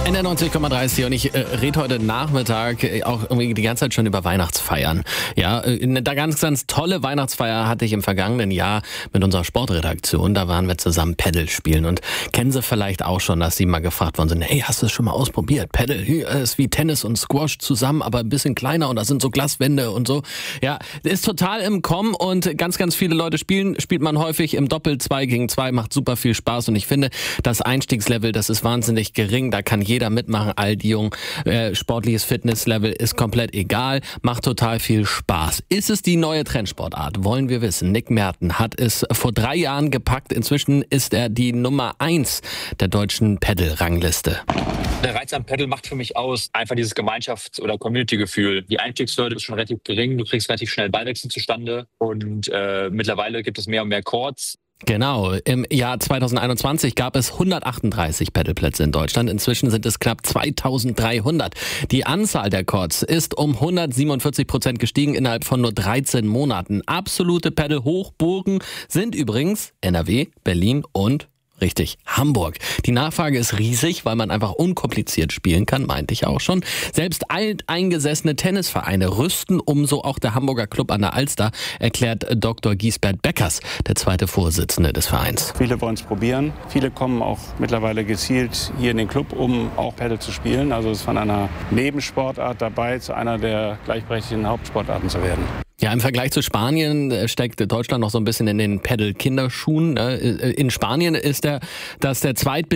NDR 90,3 und ich rede heute Nachmittag auch irgendwie die ganze Zeit schon über Weihnachtsfeiern. Ja, eine ganz, ganz tolle Weihnachtsfeier hatte ich im vergangenen Jahr mit unserer Sportredaktion. Da waren wir zusammen Paddle spielen und kennen Sie vielleicht auch schon, dass Sie mal gefragt worden sind, hey, hast du es schon mal ausprobiert? Paddle, ist wie Tennis und Squash zusammen, aber ein bisschen kleiner und da sind so Glaswände und so. Ja, ist total im Kommen und ganz, ganz viele Leute spielt man häufig im Doppel 2 gegen 2, macht super viel Spaß und ich finde, das Einstiegslevel, das ist wahnsinnig gering, da kann jeder mitmachen, all die Jungen. Sportliches Fitnesslevel ist komplett egal, macht total viel Spaß. Ist es die neue Trendsportart? Wollen wir wissen. Nick Merten hat es vor 3 Jahren gepackt. Inzwischen ist er die Nummer 1 der deutschen Paddle-Rangliste. Der Reiz am Paddle macht für mich aus einfach dieses Gemeinschafts- oder Community-Gefühl. Die Einstiegshürde ist schon relativ gering, du kriegst relativ schnell Ballwechsel zustande und mittlerweile gibt es mehr und mehr Courts. Genau, im Jahr 2021 gab es 138 Paddleplätze in Deutschland. Inzwischen sind es knapp 2300. Die Anzahl der Courts ist um 147% gestiegen innerhalb von nur 13 Monaten. Absolute Paddle-Hochburgen sind übrigens NRW, Berlin und richtig, Hamburg. Die Nachfrage ist riesig, weil man einfach unkompliziert spielen kann, meinte ich auch schon. Selbst alteingesessene Tennisvereine rüsten um, so auch der Hamburger Club an der Alster, erklärt Dr. Giesbert Beckers, der zweite Vorsitzende des Vereins. Viele wollen es probieren. Viele kommen auch mittlerweile gezielt hier in den Club, um auch Paddle zu spielen. Also es ist von einer Nebensportart dabei, zu einer der gleichberechtigten Hauptsportarten zu werden. Ja, im Vergleich zu Spanien steckt Deutschland noch so ein bisschen in den Paddle-Kinderschuhen. In Spanien ist das der